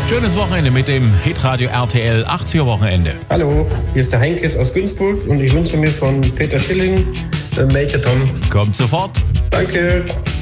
Schönes Wochenende mit dem Hitradio RTL 80er Wochenende. Hallo, hier ist der Heinkes aus Günzburg und ich wünsche mir von Peter Schilling Major Tom. Kommt sofort. Danke.